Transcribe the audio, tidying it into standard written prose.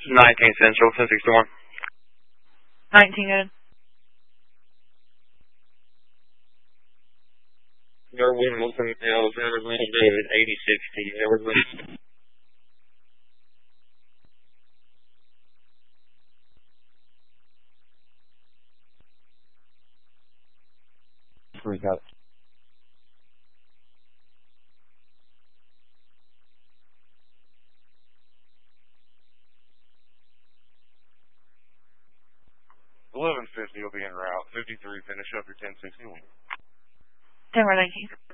19 Central, 1061. 19 good. Darwin Wilson Hills, Evergreen David, 8060, Evergreen. Freak out. $11.50 will be en route. 53, finish up your 1061. 10-19.